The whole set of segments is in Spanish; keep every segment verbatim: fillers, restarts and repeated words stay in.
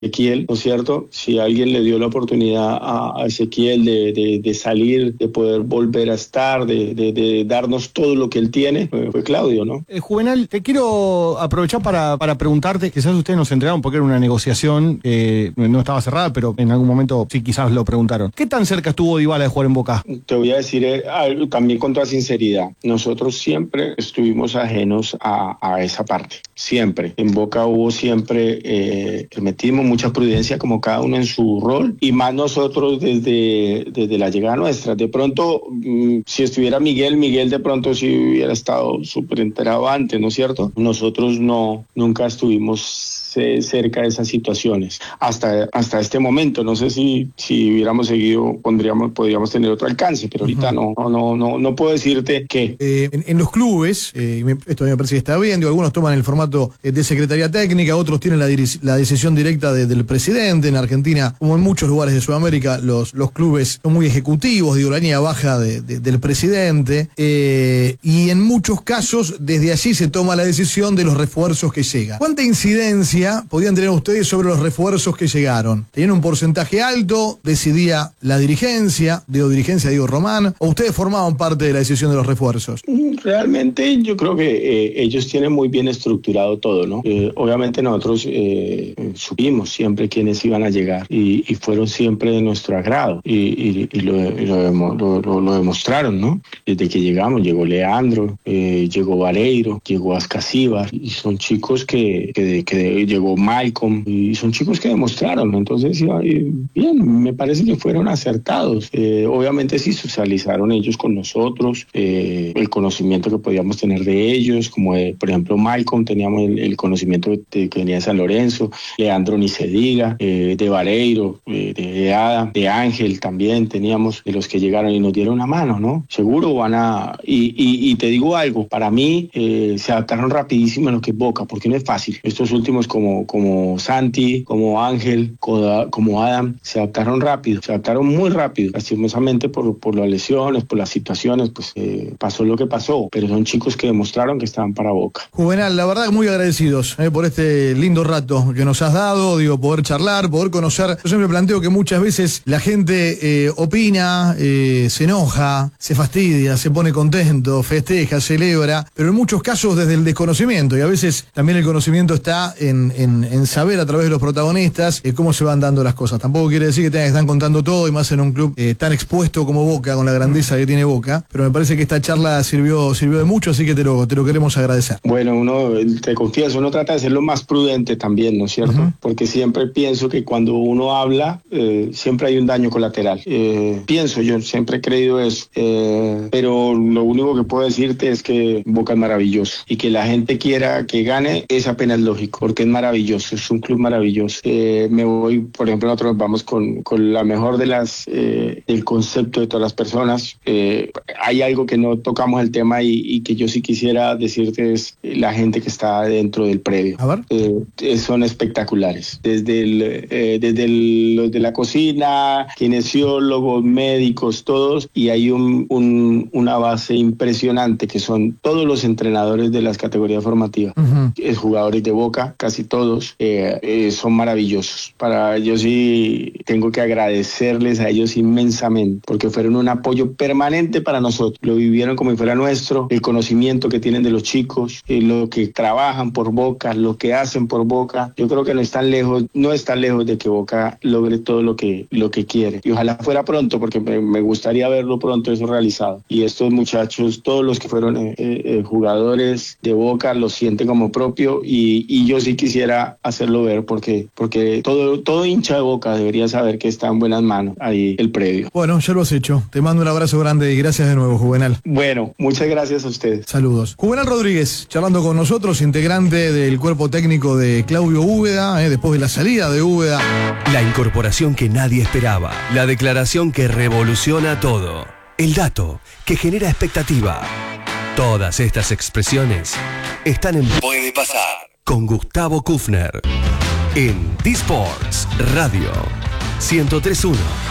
Ezequiel, ¿no es cierto? Si alguien le dio la oportunidad a, a Ezequiel de, de, de salir, de poder volver a estar, de, de, de darnos todo lo que él tiene, fue, fue Claudio, ¿no? Eh, Juvenal, te quiero aprovechar para, para preguntarte, quizás ustedes nos entregaron porque era una negociación, eh, no estaba cerrada, pero en algún momento sí quizás lo preguntaron. ¿Qué tan cerca estuvo Dybala de jugar en Boca? Te voy a decir eh, algo también con toda sinceridad. Nosotros siempre estuvimos ajenos a, a esa parte, siempre. En Boca hubo siempre, eh, metimos mucha prudencia como cada uno en su rol y más nosotros desde, desde la llegada nuestra. De pronto, mmm, si estuviera Miguel, Miguel de pronto sí hubiera estado súper enterado antes, ¿no es cierto? Nosotros no, nunca estuvimos cerca de esas situaciones hasta, hasta este momento. No sé si, si hubiéramos seguido, pondríamos, podríamos tener otro alcance, pero ahorita uh-huh. no, no, no, no puedo decirte qué. Eh, en, en los clubes, eh, me, esto me parece que está bien, digo, algunos toman el formato de secretaría técnica, otros tienen la, la decisión directa de, del presidente. En Argentina, como en muchos lugares de Sudamérica, los, los clubes son muy ejecutivos, digo, la línea baja de, de, del presidente, eh, y en muchos casos desde allí se toma la decisión de los refuerzos que llegan. ¿Cuánta incidencia podían tener ustedes sobre los refuerzos que llegaron? ¿Tenían un porcentaje alto? ¿Decidía la dirigencia? Digo, dirigencia, digo, Román, ¿o ustedes formaban parte de la decisión de los refuerzos? Realmente yo creo que eh, ellos tienen muy bien estructurado todo, ¿no? Eh, obviamente nosotros eh, supimos siempre quiénes iban a llegar y, y fueron siempre de nuestro agrado y, y, y, lo, y lo, lo, lo, lo demostraron, ¿no? Desde que llegamos llegó Leandro, eh, llegó Vareiro, llegó Ascasíbar y son chicos que, que, que llegó Malcolm y son chicos que demostraron. Entonces, bien, me parece que fueron acertados. Eh, obviamente sí socializaron ellos con nosotros, eh, el conocimiento que podíamos tener de ellos, como de, por ejemplo, Malcolm, teníamos el, el conocimiento de, que venía de San Lorenzo, Leandro ni se diga, eh, de Vareiro, eh, de, de Adam, de Ángel también teníamos, de los que llegaron y nos dieron una mano, ¿no? Seguro van a... Y, y, y te digo algo, para mí eh, se adaptaron rapidísimo a lo que es Boca, porque no es fácil. Estos últimos como, como Santi, como Ángel, como Adam, se adaptaron rápido, se adaptaron muy rápido, lastimosamente por, por las lesiones, por las situaciones, pues eh, pasó lo que pasó, pero son chicos que demostraron que estaban para Boca. Juvenal, la verdad muy agradecidos eh, por este lindo rato que nos has dado, digo, poder charlar, poder conocer. Yo siempre planteo que muchas veces la gente eh, opina, eh, se enoja, se fastidia, se pone contento, festeja, celebra, pero en muchos casos desde el desconocimiento, y a veces también el conocimiento está en, en, en saber a través de los protagonistas eh, cómo se van dando las cosas. Tampoco quiere decir que tengan que estar contando todo, y más en un club eh, tan expuesto como Boca, con la grandeza que tiene Boca, pero me parece que esta charla sirvió, sirvió de mucho, así que te lo, te lo queremos agradecer. Bueno, uno, te confieso, uno trata de ser lo más prudente también, ¿no es cierto? Uh-huh. Porque siempre pienso que cuando uno habla, eh, siempre hay un daño colateral. Eh, pienso, yo siempre he creído eso, eh, pero lo único que puedo decirte es que Boca es maravilloso, y que la gente quiera que gane es apenas lógico, porque es maravilloso, es un club maravilloso. Eh, me voy, por ejemplo, nosotros vamos con, con la mejor de las, eh, del concepto de todas las personas. Eh, hay algo que no tocamos el tema y, y que yo sí quisiera decirte, es la gente que está dentro del predio. A ver. Eh, son espectaculares. Desde el, eh, desde el, los de la cocina, kinesiólogos, médicos, todos, y hay un, un, una base impresionante que son todos los entrenadores de las categorías formativas. Uh-huh. Es jugadores de Boca, casi todos, eh, eh, son maravillosos. Para yo sí tengo que agradecerles a ellos inmensamente, porque fueron un apoyo permanente para nosotros. Lo vivieron como si fuera nuestro, el conocimiento que tienen de los chicos, eh, lo que trabajan por Boca, lo que hacen por Boca. Yo creo que no están lejos, no están lejos de que Boca logre todo lo que, lo que quiere. Y ojalá fuera pronto, porque me, me gustaría verlo pronto eso realizado. Y estos muchachos, todos los que fueron eh, eh, jugadores de Boca, lo sienten como propio, y, y yo sí quisiera hacerlo ver, porque, porque todo, todo hincha de Boca debería saber que está en buenas manos ahí el predio. Bueno, ya lo has hecho. Te mando un abrazo grande y gracias de nuevo, Juvenal. Bueno, muchas gracias a ustedes. Saludos. Juvenal Rodríguez, charlando con nosotros, integrante del cuerpo técnico de Claudio Úbeda, eh, después de la salida de Úbeda. La incorporación que nadie esperaba. La declaración que revoluciona todo. El dato que genera expectativa. Todas estas expresiones están en Puede Pasar con Gustavo Kufner en D-Sports Radio ciento tres punto uno.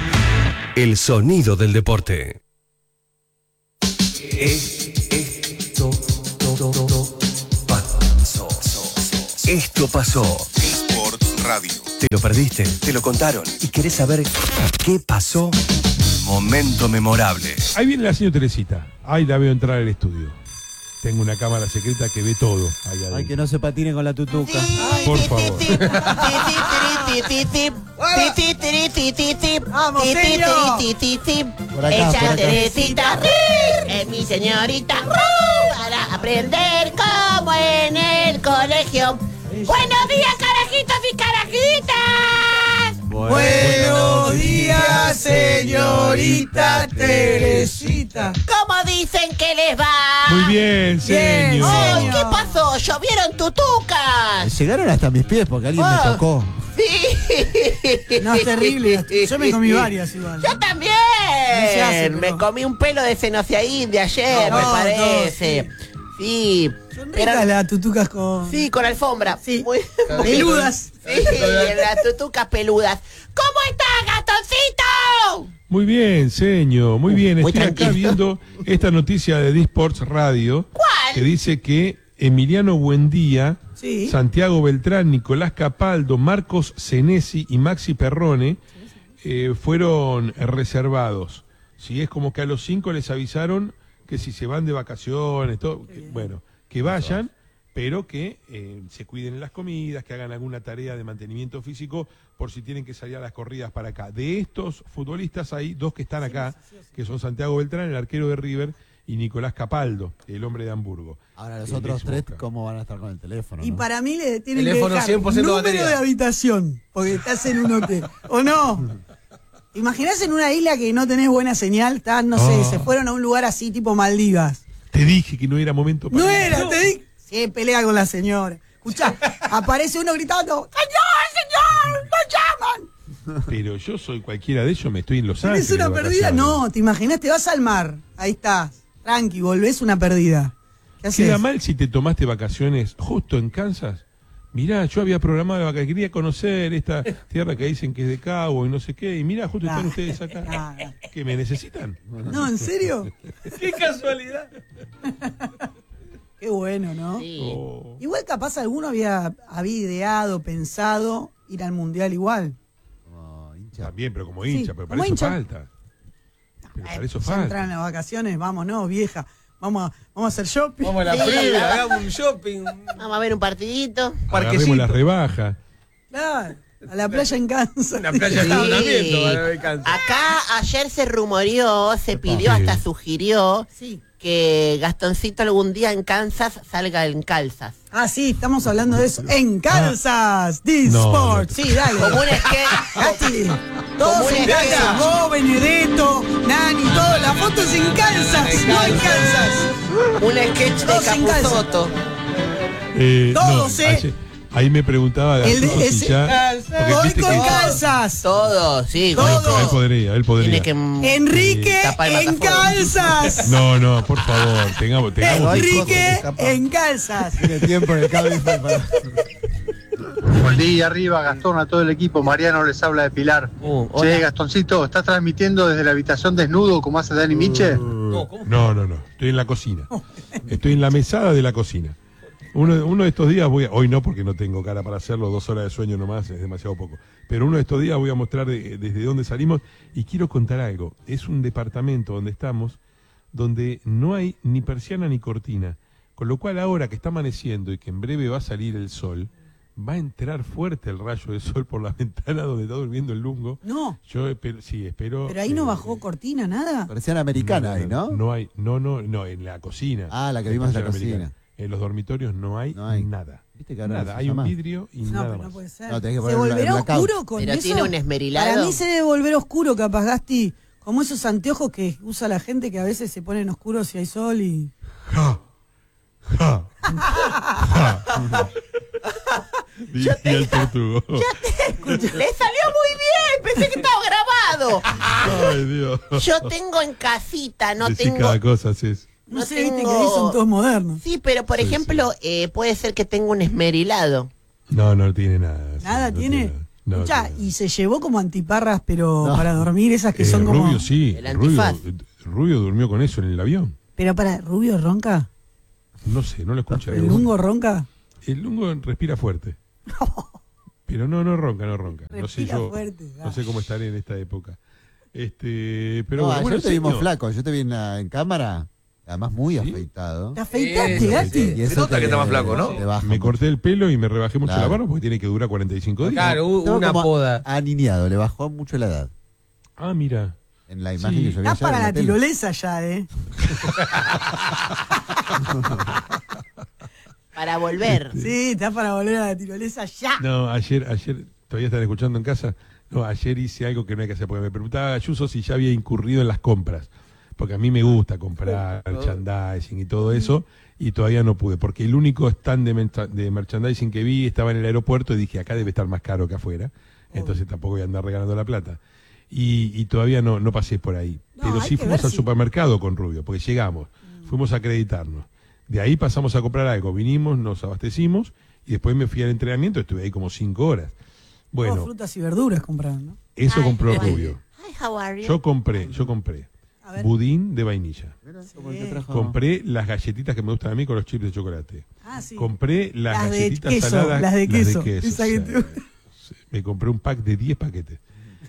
El sonido del deporte. Esto, Esto pasó. D-Sports Radio. ¿Te lo perdiste? ¿Te lo contaron? ¿Y querés saber qué pasó? Momento memorable. Ahí viene la señora Teresita. Ahí la veo entrar al estudio. Tengo una cámara secreta que ve todo ahí adentro. Ay, que no se patine con la tutuca. Por favor. Vamos, señor. Por acá, Ella por acá. Teresita es mi señorita para aprender como en el colegio. Buenos días, carajitos y carajitas. Buenos días, señorita Teresita. ¿Cómo dicen que les va? Muy bien, señor. Ay, ¿qué pasó? ¿Llovieron tutucas? Llegaron hasta mis pies porque alguien Ah. me tocó. Sí. No, es terrible. Yo me comí varias igual. Yo también. No se hace, me pero- comí un pelo de Cenociaín de ayer, No, me no, parece. Sí. Son Pero- ricas las tutucas con... Sí, con alfombra. Sí. Muy, muy- Peludas. Sí, las tutucas peludas. ¿Cómo estás, Gastoncito? Muy bien, señor. Muy bien. Muy Estoy acá tranquilo. viendo esta noticia de D-Sports Radio. ¿Cuál? Que dice que Emiliano Buendía, Sí. Santiago Beltrán, Nicolás Capaldo, Marcos Senesi y Maxi Perrone eh, fueron reservados. Sí, es como que a los cinco les avisaron que si se van de vacaciones, todo, que, bueno, que vayan, pero que eh, se cuiden en las comidas, que hagan alguna tarea de mantenimiento físico por si tienen que salir a las corridas para acá. De estos futbolistas hay dos que están acá, que son Santiago Beltrán, el arquero de River, y Nicolás Capaldo, el hombre de Hamburgo. Ahora los El otros ex tres, Boca. ¿cómo van a estar con el teléfono? Y no? para mí le tienen Teléfono que dejar cien por ciento número batería. de habitación, porque estás en un hotel. ¿O no? ¿Te imaginás en una isla que no tenés buena señal? Estás, no sé, Oh. se fueron a un lugar así tipo Maldivas. Te dije que no era momento para No eso. era, te di. Sí, pelea con la señora. Escuchá, aparece uno gritando, ¡Señor, señor! ¡Lo llaman! Pero yo soy cualquiera de ellos, me estoy en Los ¿Tenés Ángeles. una de perdida? vacaciones. No, ¿te imaginás? Te vas al mar. Ahí estás. Tranqui, volvés una perdida. ¿Qué haces? ¿Queda mal si te tomaste vacaciones justo en Kansas? Mirá, yo había programado vacaciones, quería conocer esta tierra que dicen que es de Cabo y no sé qué, y mirá, justo están Ah, ustedes acá. ah, ¿Que me necesitan? No, ¿en serio? ¡Qué casualidad! Qué bueno, ¿no? Sí. Oh. Igual capaz alguno había, había ideado, pensado ir al mundial igual. Como hincha. También, pero como Sí, hincha, pero para como eso hincha. falta. Pero para eso Ya entran falta. las vacaciones, vamos, no, vieja. Vamos a, vamos a hacer shopping. Vamos a la Sí. previa, hagamos un shopping. Vamos a ver un partidito. Agarremos las rebajas. Claro, a la playa en Kansas. Una playa de Sí. estacionamiento para ver Kansas. Acá ayer se rumoreó, se pidió, Sí. hasta sugirió Sí. que Gastoncito algún día en Kansas salga en calzas. Ah, sí, estamos hablando de eso. En Kansas, D No, Sport. no. Sí, dale. Como un sketch. Gasti, todos Como un en sketch. Kansas. Vos, Benedetto, Nani, todo. La foto es en Kansas, no en Kansas. Un sketch de Todos en calza. Capusotto. Eh, Todos, no, ¿eh? ayer- ahí me preguntaba El de- Gastón si ese- ya. porque Voy viste con que- Kansas. Todo, sí. Todo. bueno, Él podría, él podría. Tiene que... Enrique Tapa el en matafuego. Kansas. No, no, por favor, tengamos, tengamos. hay cosas que Enrique escapan. en Kansas. Tiene tiempo en el cable para... Buen día arriba, Gastón, a todo el equipo. Mariano les habla de Pilar. Uh, hola. Che, Gastoncito, ¿estás transmitiendo desde la habitación desnudo como hace Dani Miche? No, ¿cómo? No, no, no. Estoy en la cocina. Estoy en la mesada de la cocina. Uno, uno de estos días voy a, hoy no porque no tengo cara para hacerlo, dos horas de sueño nomás, es demasiado poco. Pero uno de estos días voy a mostrar de- desde dónde salimos y quiero contar algo. Es un departamento donde estamos, donde no hay ni persiana ni cortina. Con lo cual ahora que está amaneciendo y que en breve va a salir el sol, va a entrar fuerte el rayo de sol por la ventana donde está durmiendo el lungo. No, Yo espero, sí, espero. pero ahí no eh, bajó cortina, nada. Parecían americana ahí, ¿no? No hay, no, no, no, en la cocina. Ah, la que vimos en la Persiana cocina. americana. En los dormitorios no hay, No hay. nada. ¿Viste que ahora Nada, se hay un llama? vidrio y No, nada pero no más. puede ser. No, tenés que ¿Se poner volverá el blackout. oscuro con Pero eso? tiene un esmerilado. Para mí se debe volver oscuro, capaz, Gasti. Como esos anteojos que usa la gente que a veces se ponen oscuros si hay sol y... Ja, ja, ja. Diría el tortugo. Le salió muy bien, pensé que estaba grabado. Ay, Dios. Yo tengo en casita, no Decí tengo... cada cosa, así es. No, No sé, viste tengo- que ahí son todos modernos. Sí, pero por Sí, ejemplo, eh, puede ser que tenga un esmerilado. No, no tiene nada. sí, ¿Nada no tiene? nada. No, Escuchá, tiene y se llevó como antiparras, pero No. para dormir, esas que nada. son Eh, como... Rubio sí, El Rubio, antifaz. eh, Rubio durmió con eso en el avión. Pero para, ¿Rubio ronca? No sé, no lo escuché. ¿El lungo ronca? El lungo respira fuerte. Pero no, no ronca, no ronca. No sé Respira yo, fuerte, no sé cómo estaré en esta época. Este, pero No, bueno, ayer bueno, te vimos señor. flaco, yo te vi en, la- en cámara, además muy afeitado. Te afeitaste, Sí, Gati. Y eso Se nota te- que está más flaco, ¿no? te baja Me mucho. corté el pelo y me rebajé mucho Claro. la barba porque tiene que durar cuarenta y cinco días. Claro, u- Estaba una como poda. aniñado, le bajó mucho la edad. Ah, mira. En la imagen Sí. que yo vi Está ayer para en la tele. tirolesa ya, ¿eh? Para volver. Sí, está para volver a la tirolesa ya. No, ayer, ayer, todavía están escuchando en casa. No, ayer hice algo que no hay que hacer, porque me preguntaba Ayuso si ya había incurrido en las compras. Porque a mí me gusta comprar merchandising y todo eso, y todavía no pude, porque el único stand de, mercha- de merchandising que vi estaba en el aeropuerto y dije, acá debe estar más caro que afuera, entonces tampoco voy a andar regalando la plata. Y, y todavía no, no pasé por ahí. No, Pero hay sí que fuimos ver al si- supermercado con Rubio, porque llegamos, fuimos a acreditarnos. De ahí pasamos a comprar algo, vinimos, nos abastecimos, y después me fui al entrenamiento, estuve ahí como cinco horas. Bueno. Bueno, Frutas y verduras compraron, ¿no? eso Ay, compró qué bueno. Rubio. Hi, how are you? Yo compré, yo compré A ver. budín de vainilla. Mira, como el que Sí. trajo- Compré las galletitas que me gustan a mí con los chips de chocolate. Ah, sí. Compré las, Las de galletitas queso, saladas. las de queso. Esa que sí. te- Sí, me compré un pack de diez paquetes.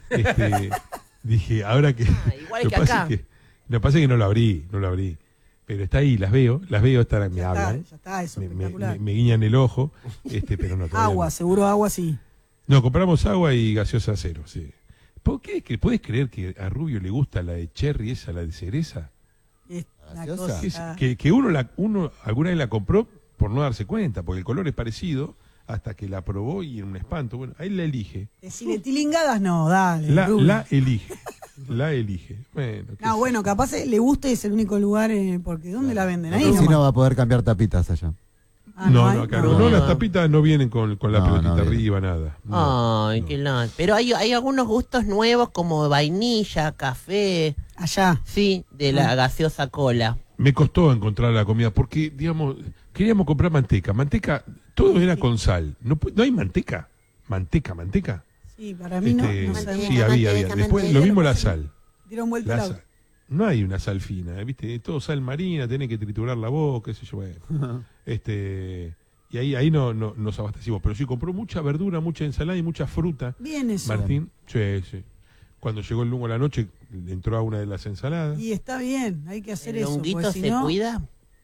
Este, dije, ahora que. Ah, igual lo que pasa acá. es que- lo que pasa es que no lo abrí, no lo abrí. Pero está ahí, las veo, las veo, están, me Ya está, hablan. ya está, eso, me, me- espectacular. me- me guiñan el ojo, este, pero no todavía Agua, no. seguro agua, sí. No, compramos agua y gaseosa cero, sí. ¿Por qué? ¿Que ¿Puedes creer que a Rubio le gusta la de cherry, esa, la de cereza? Es una Gaseosa. Que, es- cosa. que, que uno, la, uno alguna vez la compró por no darse cuenta, porque el color es parecido, hasta que la probó y en un espanto. Bueno, ahí la elige. Decirle tilingadas, no, dale. La, Rubio. la elige. La elige. Bueno, qué No, sé bueno, capaz eh, le gusta y es el único lugar, eh, porque ¿dónde la venden? Ahí Si nomás. no va a poder cambiar tapitas allá. Ah, no, hay, no, acá no. No, las tapitas no vienen con, con la No, pelotita no vienen. arriba, nada. No, Ay, no. qué lástima. Pero hay, hay algunos gustos nuevos como vainilla, café, Allá. sí, de la gaseosa cola. Me costó encontrar la comida porque, digamos, queríamos comprar manteca. Manteca, todo era con sal. No, pu- no hay manteca. Manteca, manteca. Sí, para mí no. Este, no Manteca, sabemos. sí, había, había. manteca, Después manteca. lo mismo la sal. Dieron vuelta La el sal. auto. No hay una sal fina, ¿viste? Es todo sal marina, tenés que triturar la boca, qué sé yo. Bueno. este, y ahí, ahí no, no nos abastecimos. Pero sí compró mucha verdura, mucha ensalada y mucha fruta. Bien eso. Martín, sí, sí. Cuando llegó el lungo a la noche, entró a una de las ensaladas. Y está bien, hay que hacer ¿El eso. honguito porque si se no- cuida?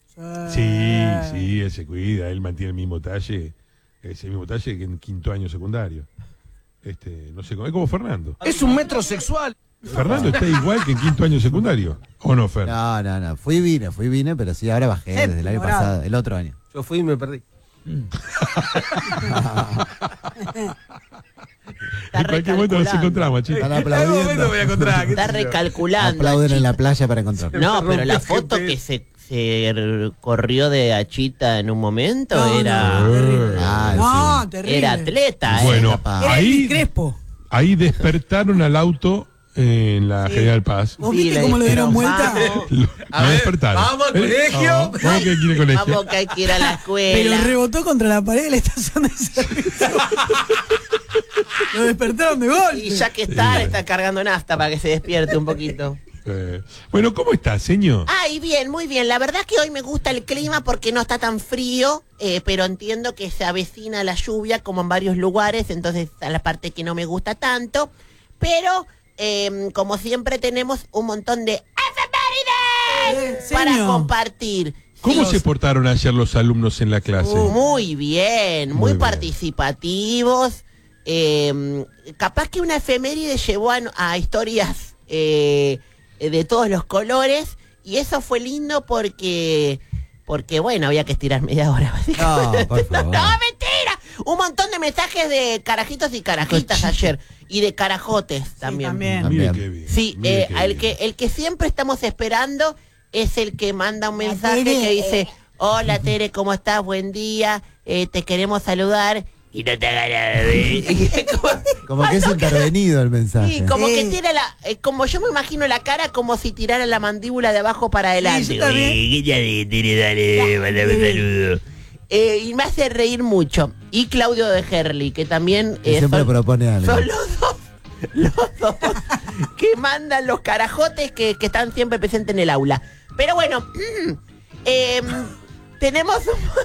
Sí, sí, él se cuida, él mantiene el mismo talle, ese mismo talle que en quinto año secundario. Este, no sé, es como Fernando. Es un metrosexual. Fernando está igual que en quinto año secundario. ¿O no, Fer? No, no, no. Fui y vine, fui y vine, pero sí, ahora bajé desde el año Séptimo grado. pasado, el otro año. Yo fui y me perdí. Está En cualquier momento nos recalculando. encontramos, chicos. Están En algún momento aplaudiendo. voy a encontrar. Está recalculando. Aplauden en Achita. la playa para encontrarlo. No, Se pero la rompió el foto G P que S. se, se r- corrió de Achita en un momento No, era, no, terrible. Ah, no, sí. terrible. era atleta, ¿eh? Bueno, capaz. Era ahí, Elvis Crespo. ahí despertaron al auto en la General Paz. ¿Vos Sí, viste le cómo lo dieron dijeron, vuelta? vamos. Lo, A lo ver, despertaron. vamos al ¿Eh? colegio. Vamos, vamos que hay que ir al colegio. Vamos que hay que ir a la Pero escuela. rebotó contra la pared de la estación de servicio. Lo despertaron de golpe. Y ya que está, le está cargando nafta para que se despierte un poquito. Eh, bueno, ¿cómo está, señor? Ay, bien, muy bien. La verdad que hoy me gusta el clima porque no está tan frío, eh, pero entiendo que se avecina la lluvia como en varios lugares, entonces a la parte que no me gusta tanto. Pero, eh, como siempre, tenemos un montón de efemérides Eh, para señor. compartir. ¿Cómo Sí. se portaron ayer los alumnos en la clase? Uh, muy bien, muy, Muy bien. participativos. Eh, capaz que una efeméride llevó a, a historias eh, de todos los colores y eso fue lindo porque, porque bueno, había que estirar media hora. No, por favor. ¡No, mentira! Un montón de mensajes de carajitos y carajitas ayer y de carajotes también. también. Mire También. qué bien. Sí, mire eh, qué el, bien. que, el que siempre estamos esperando es el que manda un mensaje Tere. que dice, hola Tere, ¿cómo estás? Buen día, eh, te queremos saludar. Y no te hagas nada de... Como que es intervenido el mensaje. Sí, como que Sí. tira la... eh, como yo me imagino la cara como si tirara la mandíbula de abajo para adelante. yo también. Oye, ¿qué tal, Tere? Dale, mandame un saludo. Eh, y me hace reír mucho. Y Claudio de Herli, que también... Que eh, siempre son- propone algo. son los dos, los dos que mandan los carajotes que, que están siempre presentes en el aula. Pero bueno, eh, tenemos un,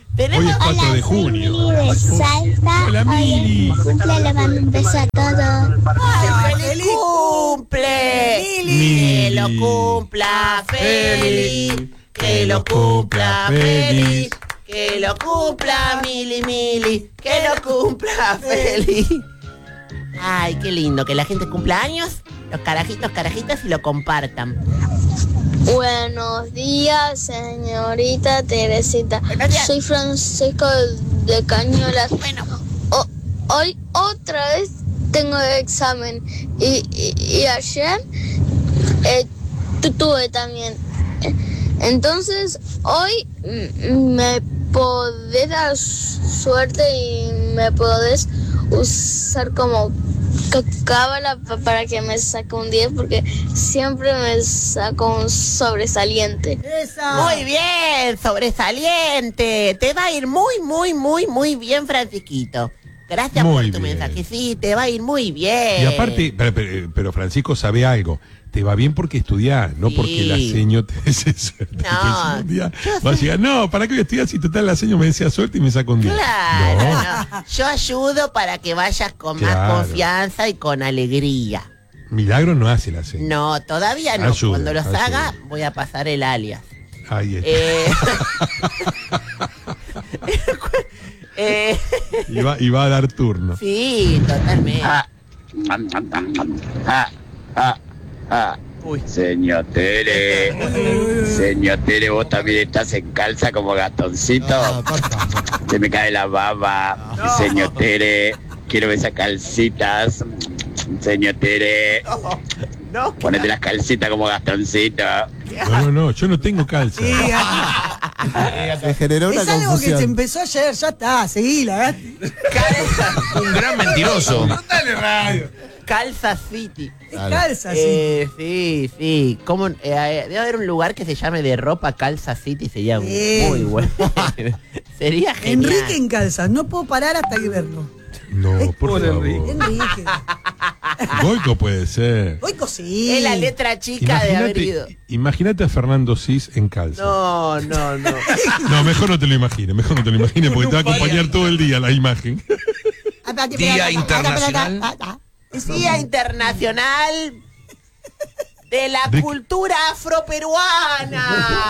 Hoy es cuatro de junio. Mili de Salta. Hola, Mili. Hoy es mi cumple, le mando un beso a todos. ¡Ay, feliz cumple! Mili. Que lo cumpla feliz. Que lo cumpla feliz. Que lo cumpla Mili Mili. Que lo cumpla feliz. Ay, qué lindo que la gente cumpla años, los carajitos, carajitas y lo compartan. Buenos días, señorita Teresita. Soy Francisco de Cañuelas. Bueno, O- hoy otra vez tengo examen y, y, y ayer eh, tu- tuve también. Entonces hoy mm, me podés dar suerte y me podés usar como ca- cábala pa- para que me saque un diez porque siempre me saco un sobresaliente. muy bien, sobresaliente. Te va a ir muy, muy, muy, muy bien, Francisquito. Gracias Muy por tu bien. mensaje. Sí, te va a ir muy bien. Y aparte, pero, pero- pero Francisco sabe algo. Te va bien porque estudiás, no Sí. porque la seño te desea suerte. No, Porque si un día yo vas a llegar, no, ¿para qué voy a estudiar si total la seño me desea suerte y me saca un día? Claro, No. no. Yo ayudo para que vayas con Claro. más confianza y con alegría. Milagro no hace la seño. No, todavía no. Ayuda, Cuando los ayuda. haga, voy a pasar el alias. Ahí está. Eh, eh, Y, va, y va a dar turno. sí, totalmente. Ah, ah, ah, ah. Señor Tere, señor Tere, vos también estás en calza como Gastoncito. Se me cae la baba. Señor Tere, quiero ver esas calcitas. Señor Tere, No, ponete las calcitas como Gastoncito. No, no, no, yo no tengo calza. Se generó una Es algo que se confusión. empezó ayer, ya está, seguila. Un gran mentiroso. Calza City. Es calza, sí. Eh, sí, sí. ¿Cómo, eh, debe haber un lugar que se llame de ropa Calza City. Sería Sí. muy bueno. Sería genial. Enrique en calzas, no puedo parar hasta que verlo. No, por favor. Enrique. Goico puede ser. Goico sí. Es la letra chica de haber ido. Imagínate, imagínate a Fernando Cis en calza. No, no, no. No, mejor no te lo imagines, mejor no te lo imagines porque te va a acompañar todo el día la imagen. Día Internacional. Día Internacional de la De- Cultura Afroperuana.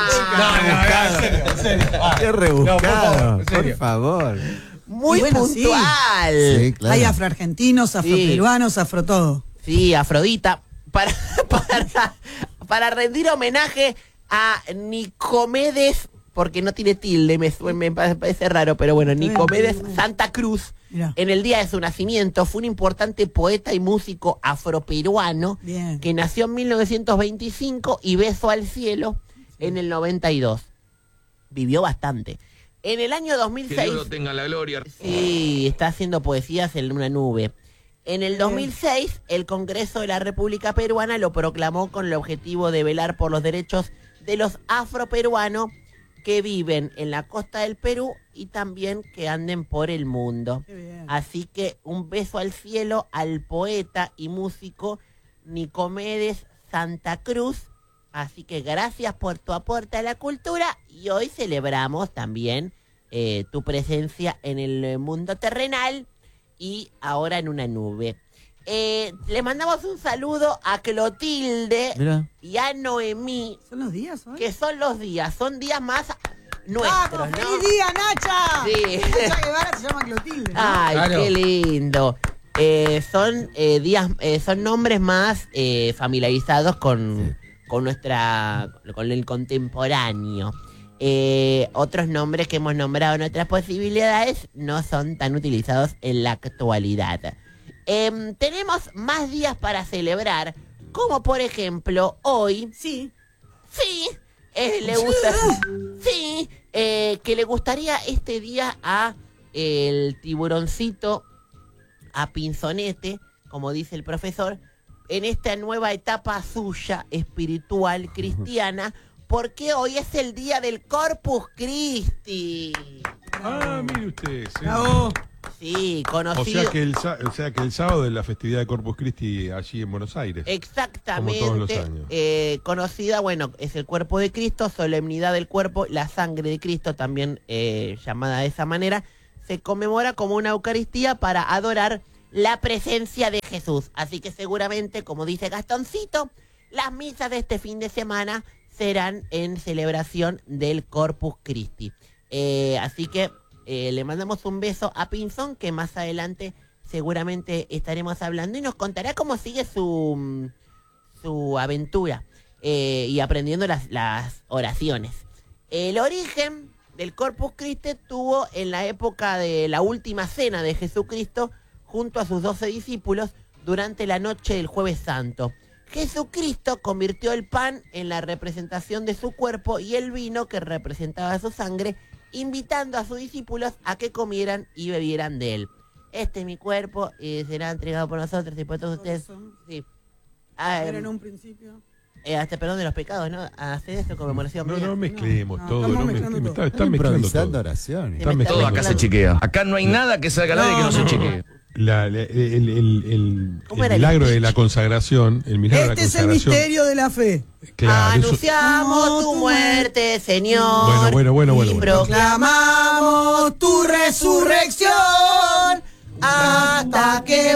Qué rebuscado, por favor. Muy Y bueno, sí. puntual. Sí, claro. Hay afroargentinos, afroperuanos, afro todo. Sí, Afrodita. Para, para, para rendir homenaje a Nicomedes, porque no tiene tilde, me, sue- me parece raro, pero bueno, Nicomedes Santa Cruz. Mirá. En el día de su nacimiento fue un importante poeta y músico afroperuano Bien. que nació en mil novecientos veinticinco y besó al cielo en el noventa y dos. Vivió bastante. En el año dos mil seis... tenga la gloria. Sí, está haciendo poesías en una nube. En el dos mil seis, el Congreso de la República Peruana lo proclamó con el objetivo de velar por los derechos de los afroperuanos que viven en la costa del Perú y también que anden por el mundo. Qué bien. Así que un beso al cielo al poeta y músico Nicomedes Santa Cruz. Así que gracias por tu aporte a la cultura y hoy celebramos también eh, tu presencia en el mundo terrenal y ahora en una nube. Eh, le mandamos un saludo a Clotilde Mira. y a Noemí, ¿Son los días hoy? que son los días, son días más nuestros, ¡Vamos! ¿no? ¡Feliz día, Nacha! Sí. Nacha Guevara se llama Clotilde, ¿no? Ay, Claro. qué lindo. Eh, son eh, días, eh, son nombres más eh, familiarizados con, con nuestra, con el contemporáneo. Eh, otros nombres que hemos nombrado en otras posibilidades no son tan utilizados en la actualidad. Em, tenemos más días para celebrar, como por ejemplo hoy. Sí. Sí, eh, le gusta. Sí, eh, que le gustaría este día a el tiburoncito, a Pinzonete, como dice el profesor, en esta nueva etapa suya, espiritual, cristiana, porque hoy es el día del Corpus Christi. Ah, mire usted. sí. Bravo. Sí, O conocido. sea, que el, sa- o sea que el sábado es la festividad de Corpus Christi allí en Buenos Aires. Exactamente. Como todos los años. eh, conocida, bueno, es el cuerpo de Cristo, solemnidad del cuerpo, la sangre de Cristo, también eh, llamada de esa manera, se conmemora como una Eucaristía para adorar la presencia de Jesús. Así que seguramente, como dice Gastoncito, las misas de este fin de semana serán en celebración del Corpus Christi. Eh, así que eh, le mandamos un beso a Pinzón, que más adelante seguramente estaremos hablando y nos contará cómo sigue su, su aventura eh, y aprendiendo las, las oraciones. El origen del Corpus Christi tuvo en la época de la última cena de Jesucristo junto a sus doce discípulos durante la noche del Jueves Santo. Jesucristo convirtió el pan en la representación de su cuerpo y el vino que representaba su sangre, invitando a sus discípulos a que comieran y bebieran de él. Este es mi cuerpo y será entregado por nosotros y por todos ustedes. Sí. Ah, Era eh, en un principio. eh, hasta perdón de los pecados, ¿no? Hacer esto conmemoración. No, mía. no mezclemos No, todo. estamos No, mezclando mezclemos, todo. está, está mezclando improvisando todo. oraciones. Está Se me mezclando Todo acá se todo. chequea. Acá no hay nada que salga al aire que no se chequee. La- la- el, el- el- ¿Cómo el era el milagro de speech? la consagración, el milagro Este de es la el consagración. misterio de la fe. Claro, eso- Anunciamos tu muerte, Señor. Bueno, bueno, bueno, bueno, y bueno. Proclamamos tu resurrección hasta que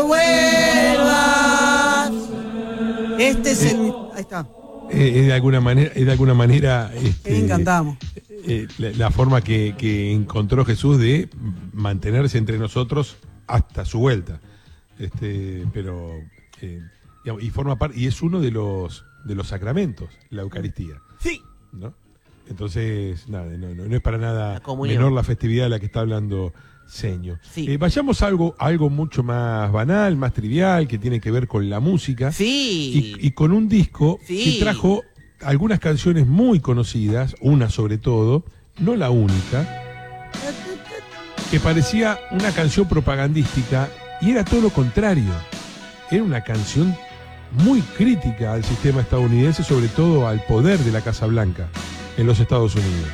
vuelvas. Este es el. Ahí está. eh, es de alguna manera, es de alguna manera este, Qué bien cantamos. eh, la, la forma que, que encontró Jesús de mantenerse entre nosotros hasta su vuelta. Este, pero eh, digamos, y forma parte, y es uno de los de los sacramentos, la Eucaristía. Sí. ¿No? Entonces, nada, no, no, no es para nada comunión. menor la festividad de la que está hablando Seño. Sí. Eh, vayamos a algo, a algo mucho más banal, más trivial, que tiene que ver con la música. Sí. Y, y con un disco Sí. que trajo algunas canciones muy conocidas, una sobre todo, no la única, que parecía una canción propagandística y era todo lo contrario. Era una canción muy crítica al sistema estadounidense, sobre todo al poder de la Casa Blanca en los Estados Unidos.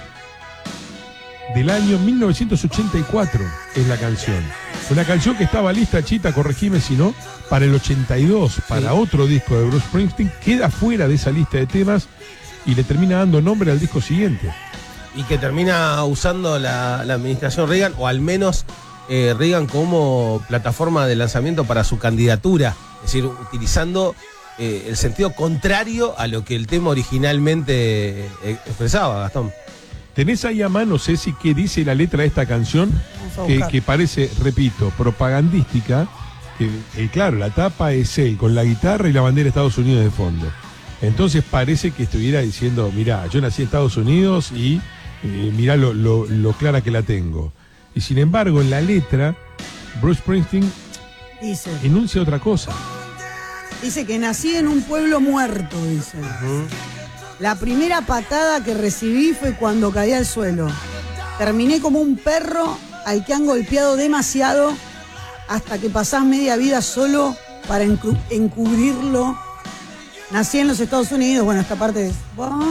Del año mil novecientos ochenta y cuatro es la canción. Una canción que estaba lista, Chita, corregime si no, para el ochenta y dos, para otro disco de Bruce Springsteen, queda fuera de esa lista de temas y le termina dando nombre al disco siguiente. Y que termina usando la, la administración Reagan, o al menos eh, Reagan como plataforma de lanzamiento para su candidatura. Es decir, utilizando eh, el sentido contrario a lo que el tema originalmente eh, expresaba, Gastón. ¿Tenés ahí a mano, Ceci, qué dice la letra de esta canción? Vamos a Que, buscar. que parece, repito, propagandística. Que, eh, claro, la tapa es él con la guitarra y la bandera de Estados Unidos de fondo. Entonces parece que estuviera diciendo, mirá, yo nací en Estados Unidos y eh, mirá lo, lo, lo clara que la tengo. Y sin embargo, en la letra, Bruce Springsteen Dice. enuncia otra cosa. Dice que nací en un pueblo muerto, dice. La primera patada que recibí fue cuando caí al suelo. Terminé como un perro al que han golpeado demasiado hasta que pasás media vida solo para encu- encubrirlo. Nací en los Estados Unidos, bueno, esta parte es...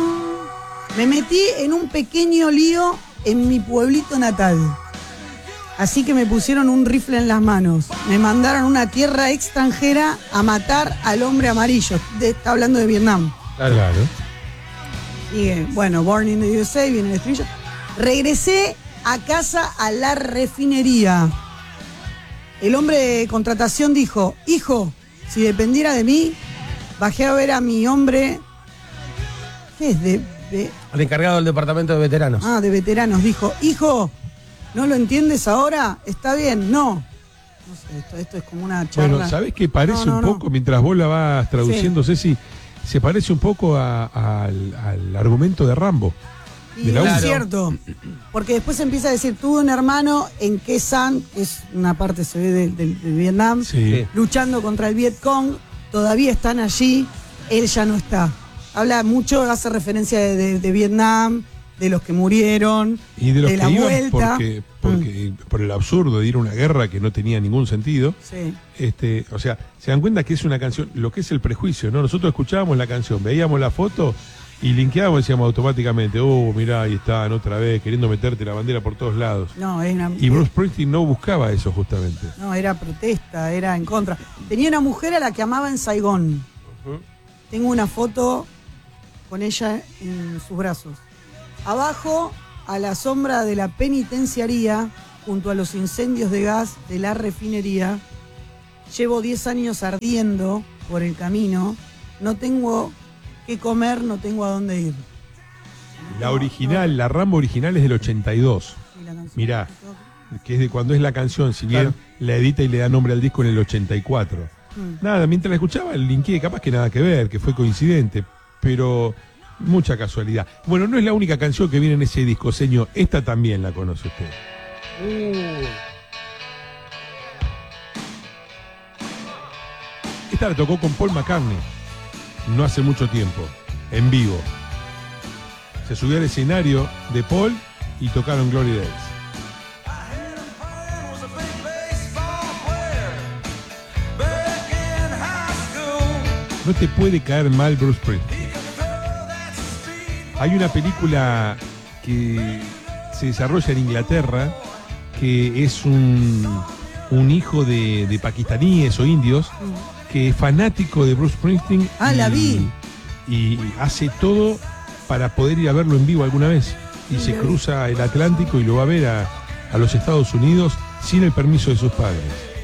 Me metí en un pequeño lío en mi pueblito natal. Así que me pusieron un rifle en las manos. Me mandaron a una tierra extranjera a matar al hombre amarillo. De- está hablando de Vietnam. Claro. Y eh, bueno, Born in the U S A, viene el estribillo. Regresé a casa a la refinería. El hombre de contratación dijo, hijo, si dependiera de mí, bajé a ver a mi hombre... ¿Qué es? De, de- El encargado del departamento de veteranos. ah, de veteranos. Dijo, hijo, ¿no lo entiendes ahora? Está bien, no. No sé, esto, esto es como una charla. Bueno, ¿sabés qué parece No, no, un no. poco, mientras vos la vas traduciendo, Ceci, se parece un poco a- al, al argumento de Rambo? Y de la es uno. cierto, porque después empieza a decir, tuve un hermano en Khe Sanh, que es una parte se ve de, de- de Vietnam, Sí. luchando contra el Viet Cong, todavía están allí, él ya no está. Habla mucho, hace referencia de, de- de Vietnam, de los que murieron, Y de los la que iban vuelta. porque, porque por el absurdo de ir a una guerra que no tenía ningún sentido. Sí. Este, o sea, se dan cuenta que es una canción, lo que es el prejuicio, ¿no? Nosotros escuchábamos la canción, veíamos la foto Y linkeábamos, decíamos automáticamente, oh, mirá, ahí están otra vez, queriendo meterte la bandera por todos lados. No, es una... Y Bruce Springsteen no buscaba eso justamente. No, era protesta, era en contra. Tenía una mujer a la que amaba en Saigón. Uh-huh. Tengo una foto con ella en sus brazos. Abajo, a la sombra de la penitenciaría, junto a los incendios de gas de la refinería, llevo diez años ardiendo por el camino. No tengo que comer, no tengo a dónde ir. La original, la Rambo original es del ochenta y dos. Mirá, que es de cuando es la canción, si bien claro. la edita y le da nombre al disco en el ochenta y cuatro. Mm. Nada, mientras la escuchaba, el linké, capaz que nada que ver, que fue coincidente, pero mucha casualidad. Bueno, no es la única canción que viene en ese disco, señor. Esta también la conoce usted. Uh. Esta la tocó con Paul McCartney. No hace mucho tiempo, en vivo. Se subió al escenario de Paul y tocaron Glory Days. No te puede caer mal Bruce Springsteen. Hay una película que se desarrolla en Inglaterra que es un, un hijo de, de pakistaníes o indios que es fanático de Bruce Springsteen. Ah, y, la vi. Y hace todo para poder ir a verlo en vivo alguna vez. Y sí, se cruza el Atlántico y lo va a ver a, a los Estados Unidos sin el permiso de sus padres.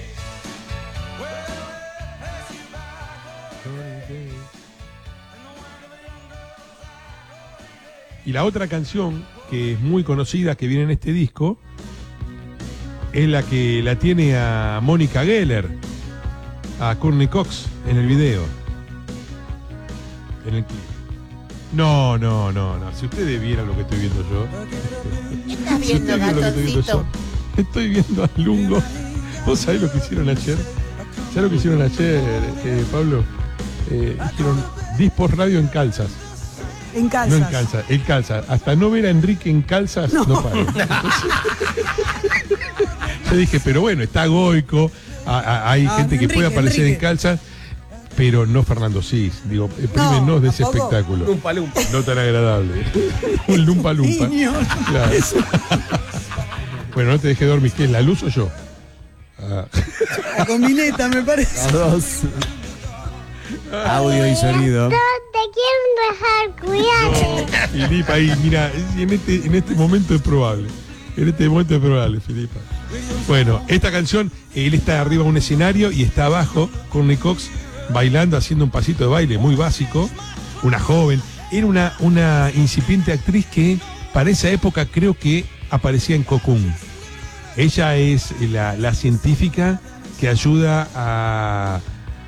Y la otra canción que es muy conocida que viene en este disco es la que la tiene a Mónica Geller, a Courtney Cox en el video. En el clip. No, no, no, no. Si ustedes vieran lo que estoy viendo yo. ¿Qué estás viendo, si Gatoncito? Estoy viendo a Lungo. ¿Vos sabés lo que hicieron ayer? ¿Sabés lo que hicieron ayer, eh, Pablo? Eh, hicieron Dispos Radio en calzas. En calzas. No en calzas, en calzas. Hasta no ver a Enrique en calzas, no, no paro. Yo dije, pero bueno, está Goico. A, a, hay ah, gente que Enrique, puede aparecer Enrique. en calzas, pero no Fernando Sis. Digo, prímenos no, de ese espectáculo. Lumpa Lumpa. No tan agradable. Un Lumpa Lumpa. Claro. Bueno, no te dejé dormir. ¿Qué es, la luz o yo? Ah. La combineta, me parece. Las dos. Audio y sonido. No te quieren dejar, cuidado. No, Filipa, ahí, mira, en este, en este momento es probable. En este momento es probable, Filipa. Bueno, esta canción, él está arriba de un escenario y está abajo, Courtney Cox, bailando, haciendo un pasito de baile muy básico. Una joven. Era una, una incipiente actriz que para esa época creo que aparecía en Cocoon. Ella es la, la científica que ayuda a,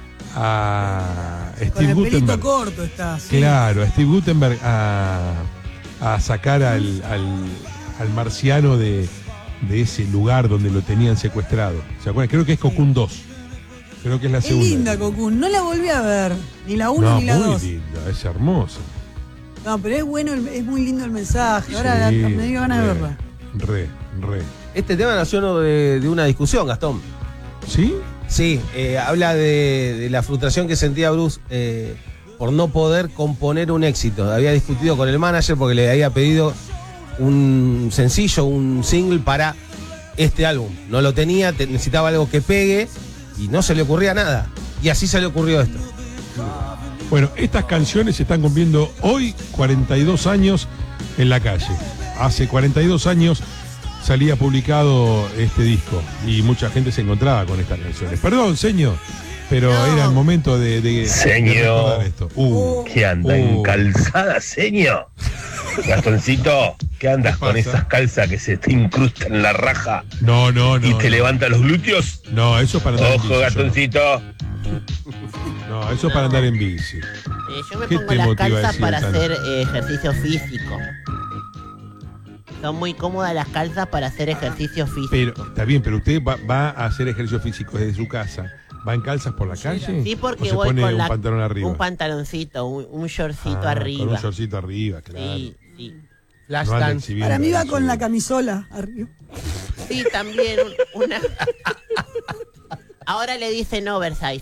a Steve Con el Guttenberg. pelito corto está. Sí. Claro, a Steve Guttenberg a, a sacar al, al, al marciano de, de ese lugar donde lo tenían secuestrado. ¿Se acuerdan? Creo que es Cocoon dos. Creo que es la es segunda. Es linda Cocoon, no la volví a ver. Ni la uno no, ni la dos. Es muy linda, es hermosa. No, pero es bueno, es muy lindo el mensaje. Ahora sí, la, me dio ganas de verla. Re, re. Este tema nació de, de una discusión, Gastón. ¿Sí? Sí, eh, habla de, de la frustración que sentía Bruce eh, por no poder componer un éxito. Había discutido con el manager porque le había pedido un sencillo, un single para este álbum. No lo tenía, te, necesitaba algo que pegue y no se le ocurría nada. Y así se le ocurrió esto. Bueno, estas canciones se están cumpliendo hoy cuarenta y dos años en la calle. Hace cuarenta y dos años salía publicado este disco y mucha gente se encontraba con estas canciones. Perdón, señor, pero no. Era el momento de, de, señor, de recordar esto. Uh, ¿Qué anda uh. en calzada, señor? Gastoncito, ¿qué andas ¿Qué con esas calzas que se te incrustan en la raja? No, no, no. ¿Y te no. levanta los glúteos? No, eso para andar Ojo, en bici. Ojo, Gastoncito. No, eso para andar en bici. Eh, yo me pongo las calzas para hacer eh, ejercicio físico. Son muy cómodas las calzas para hacer ejercicio físico. Pero está bien, pero usted va, va a hacer ejercicio físico desde su casa. ¿Va en calzas por la calle? Sí, porque ¿O se voy pone con un la, pantalón arriba? Un pantaloncito, un, un shortcito ah, arriba. Con un shortcito arriba, claro. Sí, sí. Flash no dance. Para mí va con la camisola arriba. Sí, también una. Ahora le dicen oversize.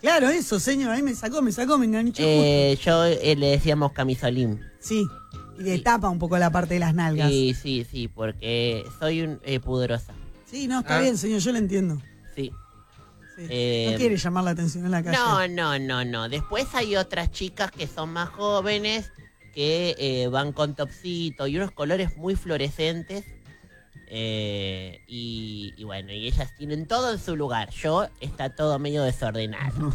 Claro, eso, señor, ahí me sacó, me sacó, me enganchó. Eh, yo eh, le decíamos camisolín. Sí, y le tapa un poco la parte de las nalgas. Sí, sí, sí, porque soy un eh, pudorosa. Sí, no, está Ah. bien, señor, yo lo entiendo. Sí. Sí. Eh, No quiere llamar la atención en la calle. No, no, no, no. Después hay otras chicas que son más jóvenes, que eh, van con topsito y unos colores muy fluorescentes. Eh, y, y bueno, y ellas tienen todo en su lugar. Yo está todo medio desordenado.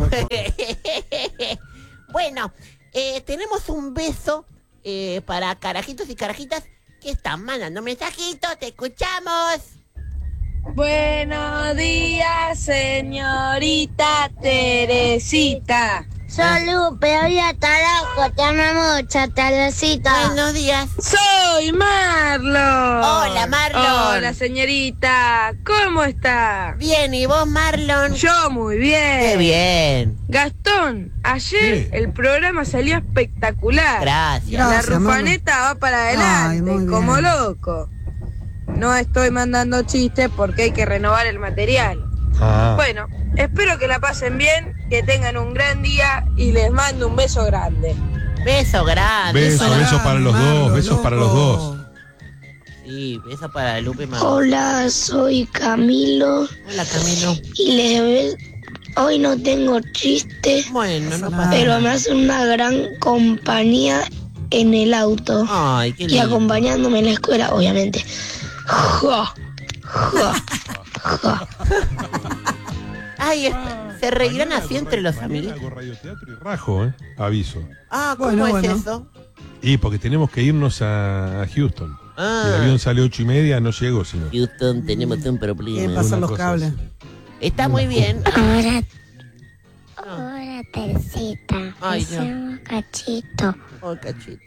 Bueno, eh, tenemos un beso eh, para carajitos y carajitas que están mandando mensajitos. ¡Te escuchamos! Buenos días, señorita Teresita. Soy Lupe, hoy a Tarajo, te amo mucho, Teresita. Buenos días. Soy Marlon. Hola, Marlon. Hola, señorita. ¿Cómo está? Bien, ¿y vos, Marlon? Yo muy bien. Qué bien. Gastón, ayer el programa salió espectacular. Gracias. La Gracias, rufaneta va para adelante, Ay, muy como bien. loco. No estoy mandando chistes porque hay que renovar el material. Ah. Bueno, espero que la pasen bien, que tengan un gran día y les mando un beso grande. Beso grande. Beso, beso para los dos, besos para los dos. Sí, beso para Lupe y Marlon. Hola, soy Camilo. Hola, Camilo. Y les hoy no tengo chiste, Bueno, no pasa pero nada. me hace una gran compañía en el auto. Ay, qué Y lindo. acompañándome en la escuela, obviamente. Ja, ja, ja. Ay, es- se reirán así entre los amigos. Hago radioteatro y rajo, ¿eh? Aviso. Ah, ¿cómo Bueno, es bueno. eso? Y porque tenemos que irnos a, a Houston. Ah. El avión sale ocho y media, no llego, sino. Houston, tenemos un problema. Quieren pasar una los cosa cables. Está muy bien. Ahora, ahora Teresita, Ay, me no. llamo Cachito. Oh, cachito.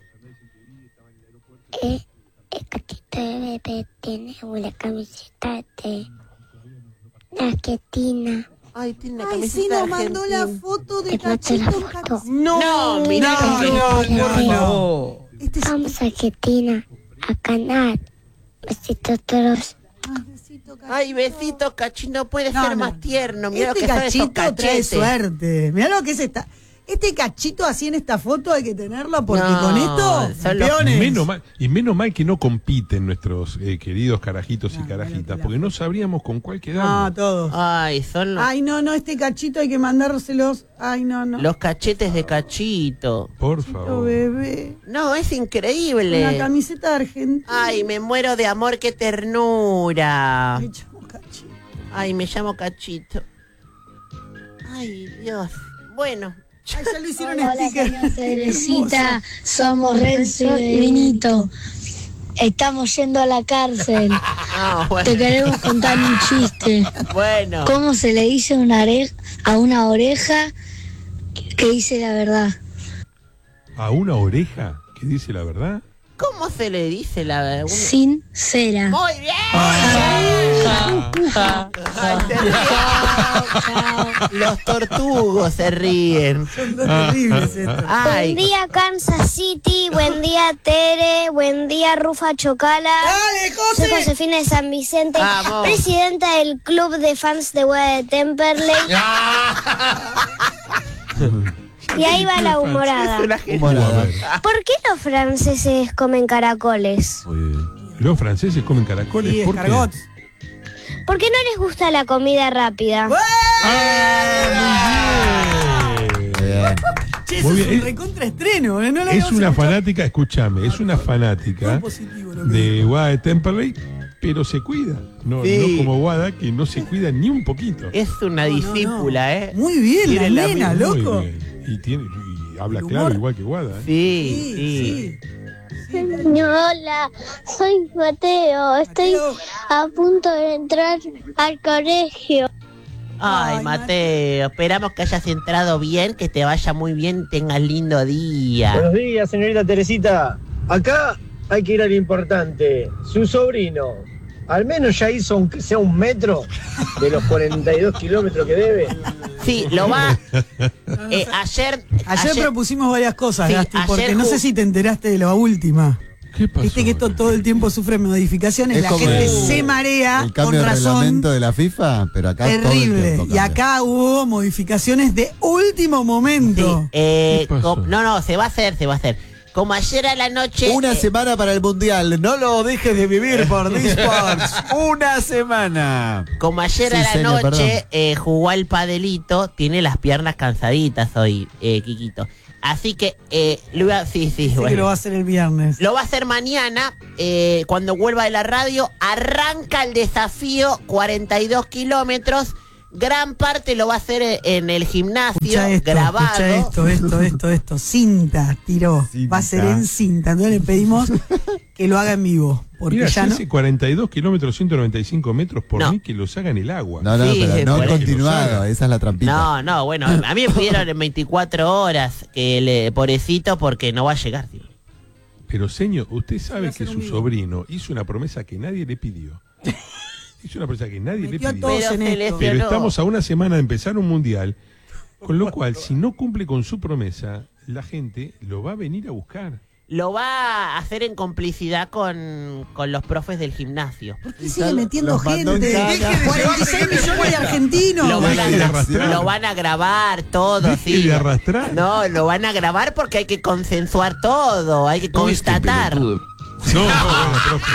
Eh, el cachito de bebé tiene una camiseta de Argentina. Ay, tiene una Ay, camiseta sí, nos mandó la argentina. foto de Te mando la Cachito. foto. No, mira no, que- no, por no. favor. Este es Vamos a Argentina, a ganar. Besitos todos. Ay, besito, Cachito. Ay, besito, cachito, puede No, ser no. más tierno. Mira Este lo que son esos cachito trae cachetes. suerte. Mirá lo que es esta. Este cachito así en esta foto hay que tenerlo porque No, con esto, son los- campeones. Menos mal, y menos mal que no compiten nuestros eh, queridos carajitos y No, carajitas, no, porque no sabríamos con cuál No, quedarnos. todos. Ay, son los, Ay, no, no, este cachito hay que mandárselos. Ay, no, no. los cachetes de cachito. Por Cachito, favor. bebé. No, es Una increíble. camiseta de Argentina. Ay, me muero de amor, qué ternura. Me llamo Cachito. Ay, me llamo Cachito. Ay, Dios. Bueno. Ay, ya lo hicieron Hola, sticker. señora Teresita, somos Renzo y Vinito. Estamos yendo a la cárcel. Ah, bueno. Te queremos contar un chiste. Bueno. ¿Cómo se le dice una oreja a una oreja que dice la verdad? ¿A una oreja que dice la verdad? ¿Cómo se le dice la una- Sincera. Muy bien. Ay, se ríen. Los tortugos se ríen. Son dos terribles estos. Ay, Buen día Kansas City, buen día Tere, buen día Rufa Chocala. ¡Dale, Soy José! Josefina de San Vicente, Vamos. presidenta del club de fans de Hueá de Temperley. Y ahí va la humorada. es una A genial. ver, ¿Por qué los franceses comen caracoles? los franceses comen caracoles. Sí, ¿Por qué? escargots. ¿Por qué no les gusta la comida rápida? Che, Muy eso es bien. un recontraestreno, ¿eh? No lo Es habíamos una escuchado. fanática, escúchame, es una fanática Todo positivo lo que de dijo. Guada de Temperley, pero se cuida. No, Sí. no como Guada, que no se cuida ni un poquito. Es una No, no, discípula, ¿eh? Muy bien, Tiene la la nena, misma- Muy loco. bien. Y, tiene, y habla El claro humor. igual que Guada. ¿eh? Sí, Sí, sí. sí. Hola, soy Mateo. Estoy Mateo. a punto de entrar al colegio. Ay, Ay, Mateo, esperamos que hayas entrado bien, que te vaya muy bien, tengas lindo día. Buenos días, señorita Teresita. Acá hay que ir a lo importante. Su sobrino, al menos ya hizo aunque sea un metro de los cuarenta y dos kilómetros que debe. Sí, lo va. Eh, ayer, Ayer, propusimos varias cosas, Sí, Gasti, ayer porque no ju- sé si te enteraste de la última. Viste que esto todo el tiempo sufre modificaciones, Es la como gente el- se marea El con cambio de razón. reglamento de la FIFA, pero acá todo el Terrible. tiempo Y cambia. acá hubo modificaciones de último momento. Eh, ¿Qué pasó? com- no, no, se va a hacer, se va a hacer. Como ayer a la noche. Una eh, semana para el Mundial. No lo dejes de vivir por D-Sports. Una semana. Como ayer Sí, a la señor, noche perdón. eh, jugó al padelito, tiene las piernas cansaditas hoy, eh, Quiquito. Así que eh, lo iba, sí, sí, Sé bueno. que lo va a hacer el viernes. Lo va a hacer mañana, eh, cuando vuelva de la radio. Arranca el desafío, cuarenta y dos kilómetros. Gran parte lo va a hacer en- en el gimnasio, Escucha esto, grabado. escucha esto, esto, esto, esto. Cinta, tiró. Va a ser en cinta. Entonces le pedimos que lo haga en vivo. Porque Mira, ya si no. hace cuarenta y dos kilómetros, ciento noventa y cinco metros por No. mí, que los haga en el agua. No, no, Sí, pero no por eso. continuado. Esa es la trampita. No, no, bueno, a mí me pidieron en veinticuatro horas, que le, pobrecito, porque no va a llegar, tío. Pero, señor, usted sabe que su sobrino hizo una promesa que nadie le pidió. Hizo una promesa que nadie le Metió a pidió. todos Pero en se esto. lesionó. Pero estamos a una semana de empezar un mundial, con lo cual, si no cumple con su promesa, la gente lo va a venir a buscar. Lo va a hacer en complicidad con, con los profes del gimnasio. ¿Por qué sigue metiendo los mandó gente? en cana. cuarenta y seis millones de argentinos. Lo van, a, Deje de arrastrar. lo van a grabar todo, Deje sí. de arrastrar. No, lo van a grabar porque hay que consensuar todo, hay que constatar. No, no, bueno, profe.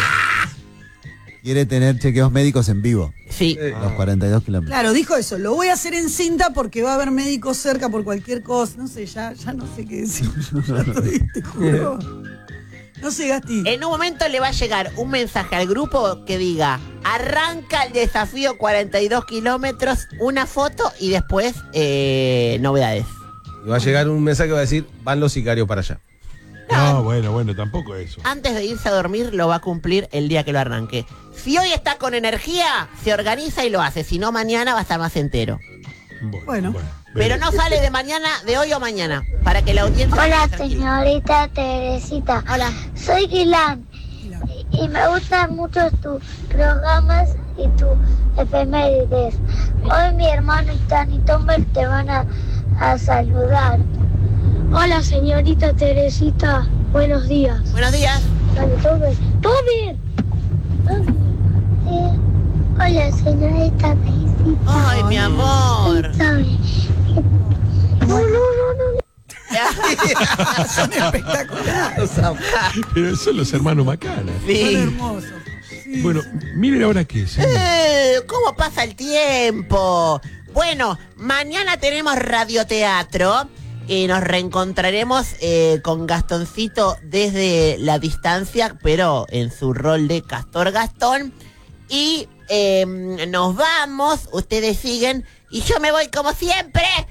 Quiere tener chequeos médicos en vivo. Sí. Los cuarenta y dos kilómetros. Claro, dijo eso. Lo voy a hacer en cinta porque va a haber médicos cerca por cualquier cosa. No sé, ya, ya no sé qué decir. Ya estoy, te juro. No sé, Gasti. En un momento le va a llegar un mensaje al grupo que diga: arranca el desafío cuarenta y dos kilómetros, una foto y después eh, novedades. Y va a llegar un mensaje que va a decir, van los sicarios para allá. No, bueno, bueno, tampoco eso. Antes de irse a dormir lo va a cumplir el día que lo arranque. Si hoy está con energía, se organiza y lo hace. Si no, mañana va a estar más entero. Bueno. Pero no sale de mañana, de hoy o mañana, para que la audiencia... Hola, esté tranquila. señorita Teresita. Hola. Soy Guilán y me gustan mucho tus programas y tus efemérides. Hoy mi hermano y Tani Tomber te van a, a saludar. Hola, señorita Teresita. Buenos días. Buenos días. Tani Tomber. ¿Todo bien? ¿Todo bien? Sí. Hola, señorita Teresita. Ay, mi amor. Está bien. No, no, no, no. Son espectaculares. Pero son los hermanos Macana. Sí. Son hermosos. Sí. Bueno, miren ahora qué, señor. Eh, ¿Cómo pasa el tiempo? Bueno, mañana tenemos radioteatro. Y nos reencontraremos eh, con Gastoncito desde la distancia, pero en su rol de Castor Gastón. Y eh, nos vamos, ustedes siguen, y yo me voy como siempre